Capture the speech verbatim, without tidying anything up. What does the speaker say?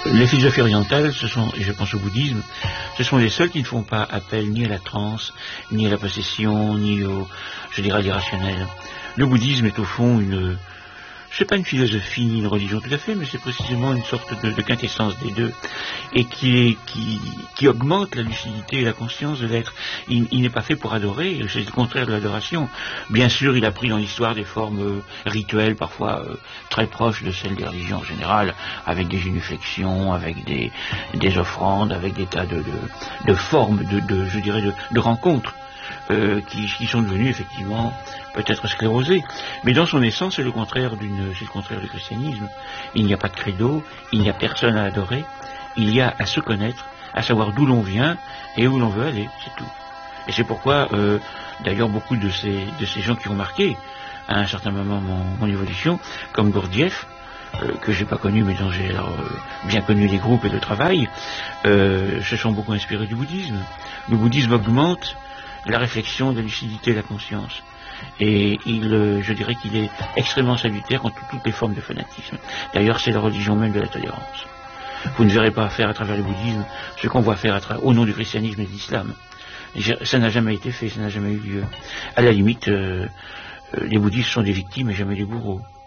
Les philosophies orientales, ce sont, et je pense au bouddhisme, ce sont les seuls qui ne font pas appel ni à la transe, ni à la possession, ni au, je dirais, à l'irrationnel. Le bouddhisme est au fond une, c'est pas une philosophie ni une religion tout à fait, mais c'est précisément une sorte de, de quintessence des deux, et qui, est, qui, qui augmente la lucidité et la conscience de l'être. Il, il n'est pas fait pour adorer, c'est le contraire de l'adoration. Bien sûr, il a pris dans l'histoire des formes euh, rituelles, parfois euh, très proches de celles des religions en général, avec des génuflexions, avec des, des offrandes, avec des tas de, de, de formes, de, de, je dirais, de, de rencontres. Euh, qui, qui sont devenus effectivement peut-être sclérosés. Mais dans son essence, c'est le contraire d'une, c'est le contraire du christianisme. Il n'y a pas de credo, il n'y a personne à adorer, il y a à se connaître, à savoir d'où l'on vient et où l'on veut aller, c'est tout. Et c'est pourquoi, euh, d'ailleurs, beaucoup de ces, de ces gens qui ont marqué à un certain moment mon, mon évolution, comme Gurdjieff, euh, que j'ai pas connu, mais dont j'ai alors, euh, bien connu les groupes et le travail, euh, se sont beaucoup inspirés du bouddhisme. Le bouddhisme augmente la réflexion, la lucidité et la conscience. Et il, je dirais qu'il est extrêmement salutaire contre toutes les formes de fanatisme. D'ailleurs, c'est la religion même de la tolérance. Vous ne verrez pas faire à travers le bouddhisme ce qu'on voit faire à travers, au nom du christianisme et de l'islam. Ça n'a jamais été fait, ça n'a jamais eu lieu. À la limite, euh, les bouddhistes sont des victimes et jamais des bourreaux.